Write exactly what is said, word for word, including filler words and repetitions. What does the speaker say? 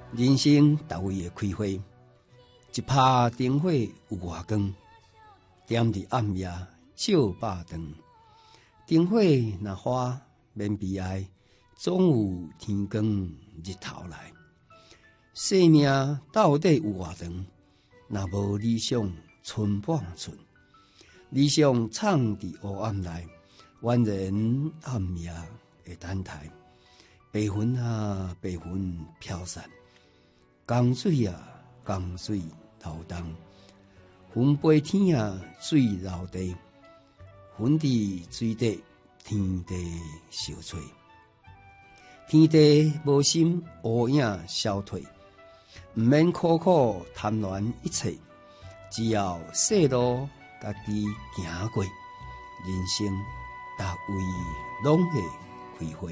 人生逐位会开花，一拍灯火有外光，点伫暗夜照百灯。灯火若花免悲哀，总有天光日头来。生命到底有偌长？若无理想剩半寸。理想藏伫黑暗内，宛然暗夜的等待。白云啊，白云飘散，江水啊，江水流动。云飞天啊，水流地，云伫水底，天地相随。天地无心，乌影消退，毋免苦苦贪恋一切，只要细路家己行过，人生逐位拢会开花。